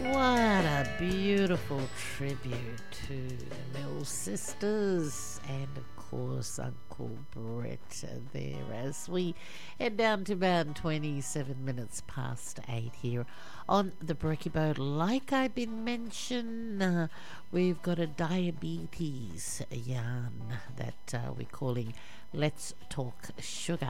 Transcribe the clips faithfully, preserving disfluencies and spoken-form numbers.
What a beautiful tribute to the Mill Sisters and, of course, Uncle Brett there as we head down to about twenty-seven minutes past eight here on the Brekkie Boat. Like I've been mentioned, uh, we've got a diabetes yarn that uh, we're calling Let's Talk Sugar.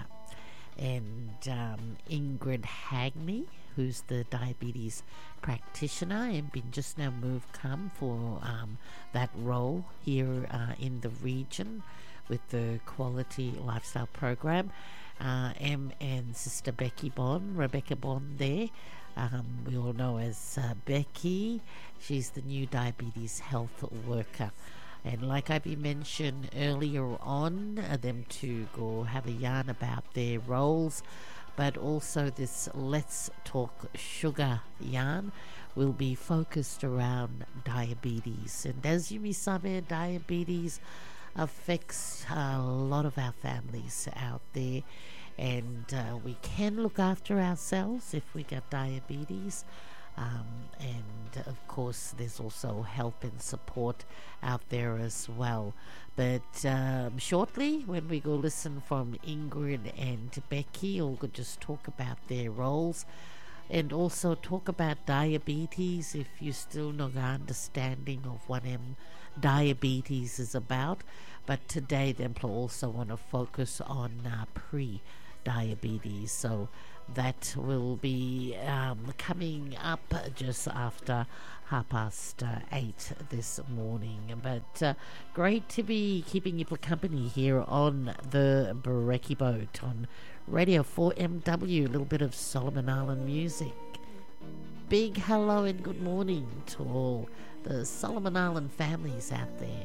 And um, Ingrid Hagney, who's the diabetes practitioner and been just now moved come for um, that role here uh, in the region with the Quality Lifestyle Program. Uh, Em and Sister Becky Bond, Rebecca Bond there. Um, we all know as uh, Becky. She's the new diabetes health worker. And like I mentioned earlier on, uh, them to go have a yarn about their roles, but also this Let's Talk Sugar yarn will be focused around diabetes. And as you may know, diabetes affects a lot of our families out there, and uh, we can look after ourselves if we got diabetes. Um, and of course there's also help and support out there as well. But um, shortly when we go listen from Ingrid and Becky, we'll just talk about their roles and also talk about diabetes if you're still not understanding of what um, diabetes is about. But today them also want to focus on uh, pre-diabetes, so that will be um, coming up just after half past uh, eight this morning. But uh, great to be keeping you for company here on the Brekkie Boat on Radio four M W. A little bit of Solomon Island music. Big hello and good morning to all the Solomon Island families out there.